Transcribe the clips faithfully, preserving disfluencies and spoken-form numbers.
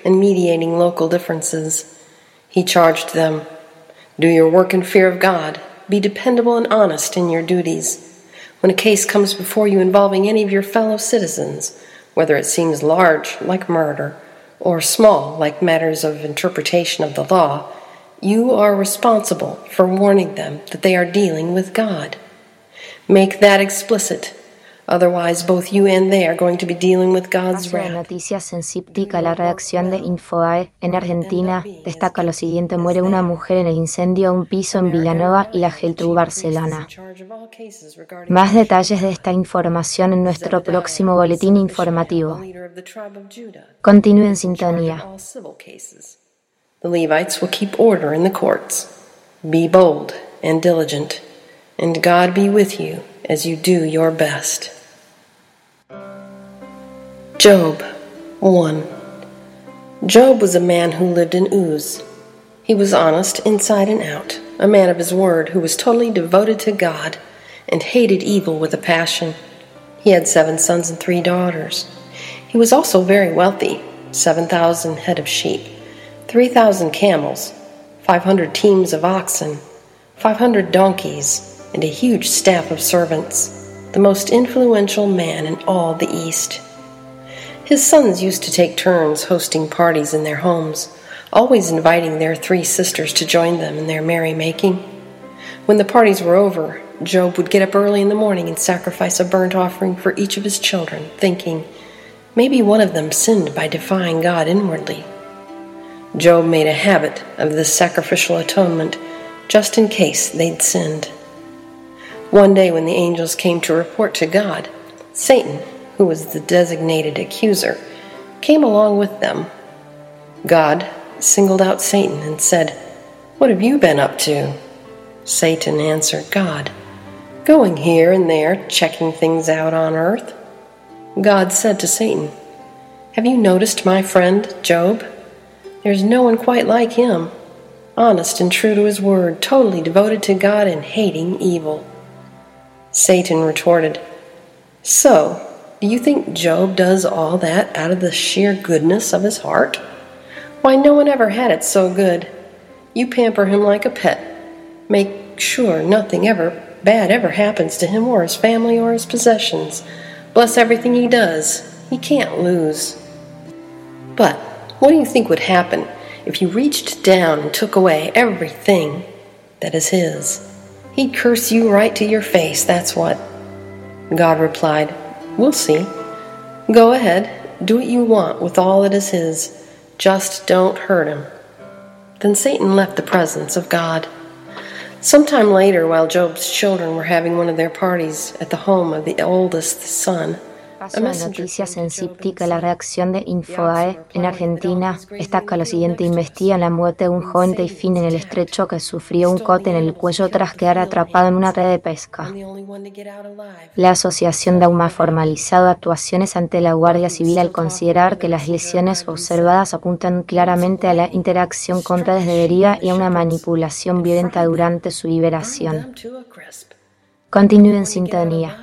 and mediating local differences. He charged them, "Do your work in fear of God. Be dependable and honest in your duties. When a case comes before you involving any of your fellow citizens, whether it seems large, like murder, or small, like matters of interpretation of the law, you are responsible for warning them that they are dealing with God. Make that explicit. Otherwise, both you and they are going to be dealing with God's Paso de wrath." noticias en Cíptica, la redacción de Infobae en Argentina destaca lo siguiente: muere una mujer en el incendio a un piso en Villanueva y la Geltrú, Barcelona. Más detalles de esta información en nuestro próximo boletín informativo. Continúe en sintonía. The Levites will keep order in the courts. Be bold and diligent, and God be with you as you do your best. Job one. Job was a man who lived in Uz. He was honest inside and out, a man of his word who was totally devoted to God and hated evil with a passion. He had seven sons and three daughters. He was also very wealthy, seven thousand head of sheep, three thousand camels, five hundred teams of oxen, five hundred donkeys, and a huge staff of servants, the most influential man in all the East. His sons used to take turns hosting parties in their homes, always inviting their three sisters to join them in their merrymaking. When the parties were over, Job would get up early in the morning and sacrifice a burnt offering for each of his children, thinking, maybe one of them sinned by defying God inwardly. Job made a habit of this sacrificial atonement, just in case they'd sinned. One day when the angels came to report to God, Satan, who was the designated accuser, came along with them. God singled out Satan and said, "What have you been up to?" Satan answered God, "Going here and there, checking things out on earth." God said to Satan, "Have you noticed my friend, Job? There's no one quite like him, honest and true to his word, totally devoted to God and hating evil." Satan retorted, "So, do you think Job does all that out of the sheer goodness of his heart? Why, no one ever had it so good. You pamper him like a pet. Make sure nothing ever bad ever happens to him or his family or his possessions. Bless everything he does. He can't lose. But what do you think would happen if you reached down and took away everything that is his? He'd curse you right to your face, that's what." God replied, "We'll see. Go ahead, do what you want with all that is his. Just don't hurt him." Then Satan left the presence of God. Sometime later, while Job's children were having one of their parties at the home of the oldest son, Paso de noticias en Cíptica, la redacción de Infobae en Argentina destaca lo siguiente: investigan la muerte de un joven delfín en el estrecho que sufrió un corte en el cuello tras quedar atrapado en una red de pesca. La Asociación Dauma ha formalizado actuaciones ante la Guardia Civil al considerar que las lesiones observadas apuntan claramente a la interacción contra desdebida y a una manipulación violenta durante su liberación. Continúe en sintonía.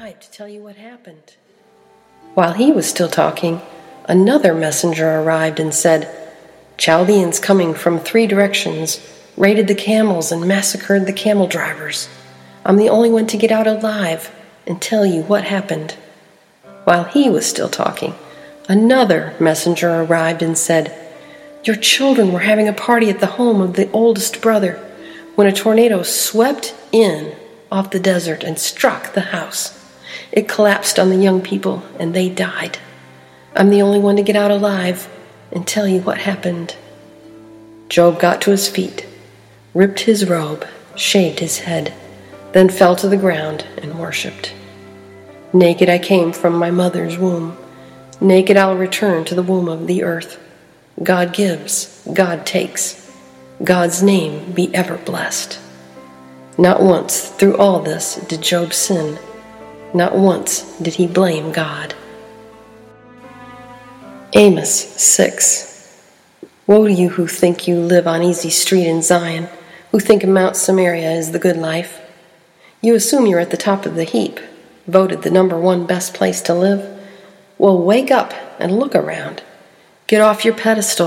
While he was still talking, another messenger arrived and said, "Chaldeans coming from three directions raided the camels and massacred the camel drivers. I'm the only one to get out alive and tell you what happened." While he was still talking, another messenger arrived and said, "Your children were having a party at the home of the oldest brother when a tornado swept in off the desert and struck the house. It collapsed on the young people, and they died. I'm the only one to get out alive and tell you what happened." Job got to his feet, ripped his robe, shaved his head, then fell to the ground and worshipped. "Naked I came from my mother's womb. Naked I'll return to the womb of the earth. God gives, God takes. God's name be ever blessed." Not once through all this did Job sin. Not once did he blame God. Amos six. Woe to you who think you live on Easy Street in Zion, who think Mount Samaria is the good life. You assume you're at the top of the heap, voted the number one best place to live. Well, wake up and look around. Get off your pedestal